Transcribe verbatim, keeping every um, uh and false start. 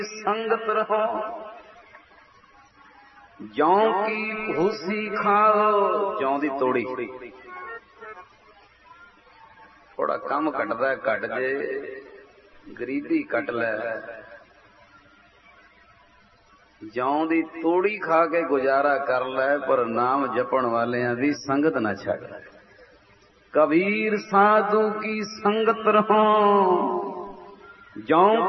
संगत रहो, जौ की भूसी खाओ, जौ दी तोड़ी। थोड़ा कम घटदा घट जे, गरीबी कट लै, जौ दी तोड़ी खा के गुजारा कर लै, पर नाम जपण वालियां दी संगत ना छड़। कबीर साधु की संगत रहो, जौ